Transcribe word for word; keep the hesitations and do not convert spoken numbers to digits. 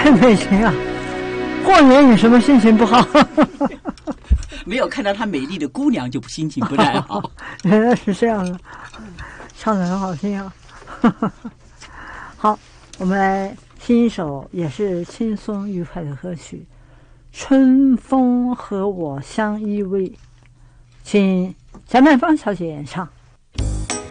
真开心啊！过年有什么心情不好？ 没有看到她美丽的姑娘就心情不太好。 原来是这样的，唱得很好听啊！好，我们来听一首也是轻松愉快的歌曲《春风和我相依偎》，请贾曼芳小姐演唱。